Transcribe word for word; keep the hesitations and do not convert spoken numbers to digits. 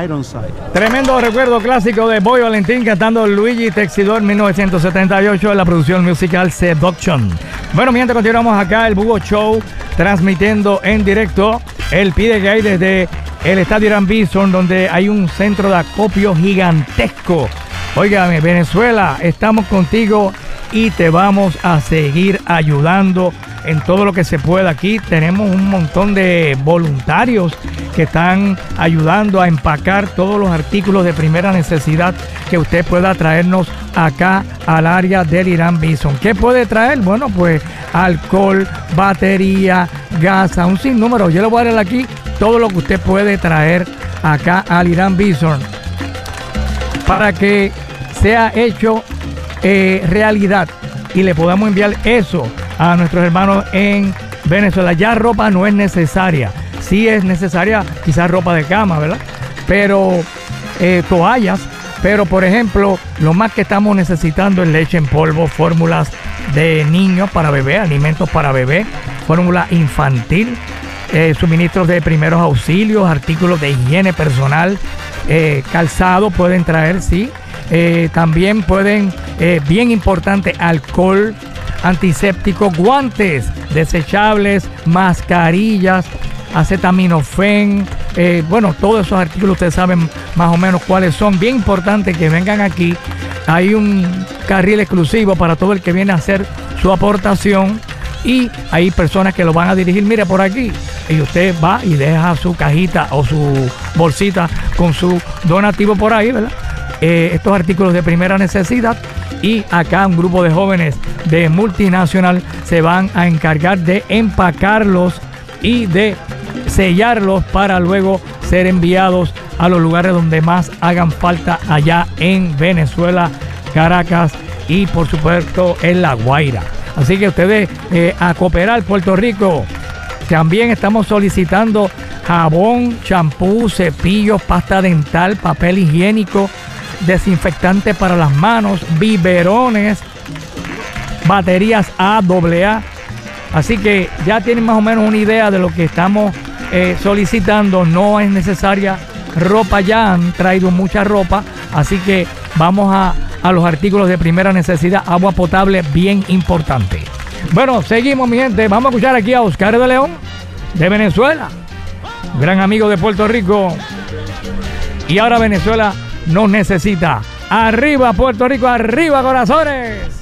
Ironside. Tremendo recuerdo clásico de Boy Valentín cantando Luigi Texidor mil novecientos setenta y ocho en la producción musical Seduction. Bueno, mientras continuamos acá, el Bugo Show, transmitiendo en directo el pide que hay desde el Estadio Irán Bison, donde hay un centro de acopio gigantesco. Óigame, Venezuela, estamos contigo y te vamos a seguir ayudando en todo lo que se pueda. Aquí tenemos un montón de voluntarios que están ayudando a empacar todos los artículos de primera necesidad que usted pueda traernos acá al área del Irán Bison. ¿Qué puede traer? Bueno, pues alcohol, batería, gasa, un sinnúmero. Yo le voy a dar aquí todo lo que usted puede traer acá al Irán Bison para que sea hecho eh, realidad y le podamos enviar eso a nuestros hermanos en Venezuela. Ya ropa no es necesaria. Sí es necesaria quizás ropa de cama, ¿verdad? Pero eh, toallas. Pero, por ejemplo, lo más que estamos necesitando es leche en polvo, fórmulas de niños para bebé, alimentos para bebé, fórmula infantil, eh, suministros de primeros auxilios, artículos de higiene personal, eh, calzado pueden traer, sí. Eh, también pueden, eh, bien importante, alcohol, antisépticos, guantes desechables, mascarillas, acetaminofén, eh, bueno, todos esos artículos ustedes saben más o menos cuáles son. Bien importante que vengan aquí. Hay un carril exclusivo para todo el que viene a hacer su aportación y hay personas que lo van a dirigir, mire por aquí, y usted va y deja su cajita o su bolsita con su donativo por ahí, ¿verdad? Eh, estos artículos de primera necesidad, y acá un grupo de jóvenes de Multinacional se van a encargar de empacarlos y de sellarlos para luego ser enviados a los lugares donde más hagan falta allá en Venezuela, Caracas y por supuesto en La Guaira. Así que ustedes eh, a cooperar, Puerto Rico. También estamos solicitando jabón, champú, cepillos, pasta dental, papel higiénico, desinfectante para las manos, biberones, baterías A, doble A. Así que ya tienen más o menos una idea de lo que estamos eh, solicitando. No es necesaria ropa, ya han traído mucha ropa, así que vamos a, a los artículos de primera necesidad. Agua potable, bien importante. Bueno, seguimos, mi gente. Vamos a escuchar aquí a Oscar de León, de Venezuela, gran amigo de Puerto Rico. Y ahora Venezuela nos necesita. Arriba Puerto Rico, arriba corazones.